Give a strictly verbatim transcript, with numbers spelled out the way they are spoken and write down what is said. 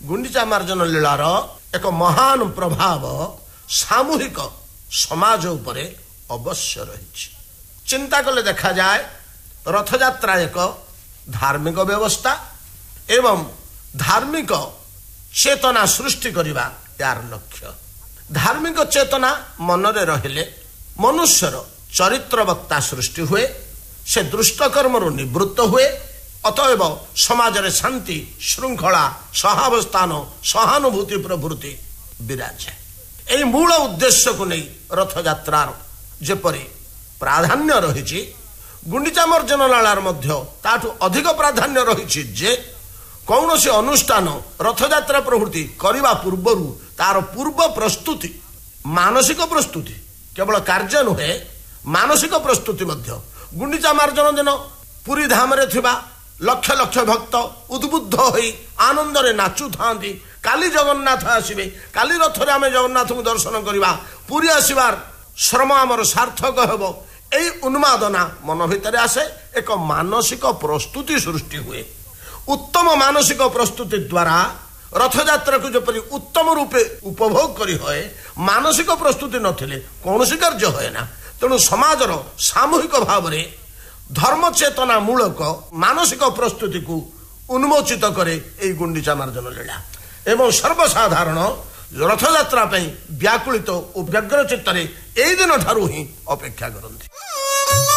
गुंडीचा मार्जन लीलार एक महान प्रभाव सामूहिक समाज उपरे अवश्य रही। चिंता कले देखा जाए रथयात्रा एक धार्मिक व्यवस्था एवं धार्मिक चेतना सृष्टि करने यार लक्ष्य। धार्मिक चेतना मनरे रहिले मनुष्यर चरित्रवक्ता सृष्टि हुए, से दुष्ट कर्मरु निवृत्त हुए, अतएव समाज रे शांति श्रृंखला सहावस्थान सहानुभूति प्रभृति विराजे। एई मूल उद्देश्य को नहीं रथयात्रार जेपरी प्राधान्य रही गुंडीचा मार्जन लालार मध्य ताठू अधिक प्राधान्य रही जे कौन से अनुष्ठान रथयात्रा प्रभृति करने पूर्वर तार पूर्व प्रस्तुति मानसिक प्रस्तुति केवल कार्य नुहे मानसिक प्रस्तुति मध्य गुंडीचा मार्जन दिन पुरी धाम रे थिबा लक्ष लक्ष भक्त उद्बुद्ध होई आनंद रे नाचु थांती। काली जगन्नाथ आसीबे, काली रथरे आमे जगन्नाथ को दर्शन करबा, पुरी आसीबार श्रम आमर सार्थक हेबो, एई उन्मादना मन भितर आसे। एक मानसिक प्रस्तुति सृष्टि हुए। उत्तम मानसिक प्रस्तुति द्वारा रथयात्रा को जपरी उत्तम रूपे उपभोग करी होए, मानसिक प्रस्तुति नथिले कौनसी कार्य होए ना। तेणु समाजर सामूहिक भाव रे धर्म चेतना मूलक मानसिक प्रस्तुति को उन्मोचित करे एई गुंडीचा मार्जन लीला एवं सर्वसाधारण रथयात्रा व्याकुलित और व्यग्र चित्तरे एई दिन ठारू ही अपेक्षा करନ୍ତି।